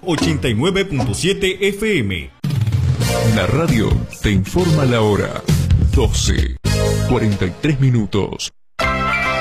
89.7 FM. La radio te informa la hora. 12:43 minutos.